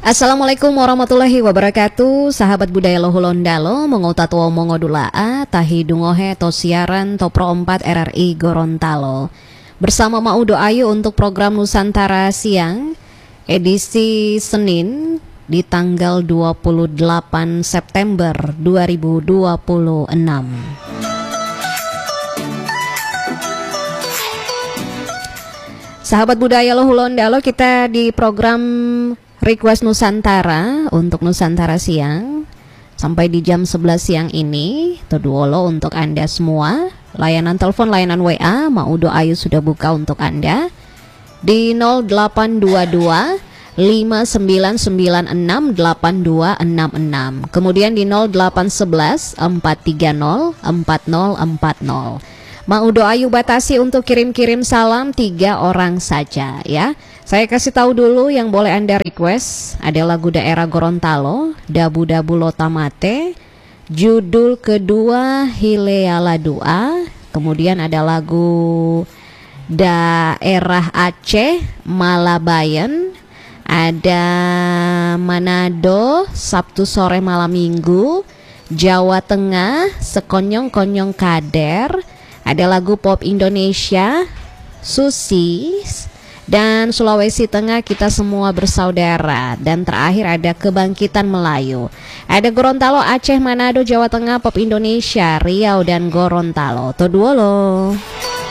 Assalamualaikum warahmatullahi wabarakatuh. Sahabat budaya Lohulondalo mengutatua mongodulaa tahi dungohe to siaran to pro 4 RRI Gorontalo. Bersama Maudo Ayu untuk program Nusantara Siang edisi Senin di tanggal 28 September 2026. Sahabat budaya Lohulondalo, kita di program Request Nusantara untuk Nusantara Siang sampai di jam 11 siang ini. Toduolo untuk Anda semua. Layanan telepon, layanan WA Maudo Ayu sudah buka untuk Anda di 0822 5996 8266. Kemudian di 0811 430 4040. Maudo Ayu batasi untuk kirim-kirim salam 3 orang saja ya. Saya kasih tahu dulu yang boleh Anda request. Ada lagu daerah Gorontalo, Dabu-Dabu Lotamate. Judul kedua Hileala Dua. Kemudian ada lagu daerah Aceh, Malabayan. Ada Manado, Sabtu sore malam Minggu. Jawa Tengah, Sekonyong-konyong Kader. Ada lagu pop Indonesia, Susi. Dan Sulawesi Tengah kita semua bersaudara. Dan terakhir ada Kebangkitan Melayu. Ada Gorontalo, Aceh, Manado, Jawa Tengah, pop Indonesia, Riau dan Gorontalo. Toduolo.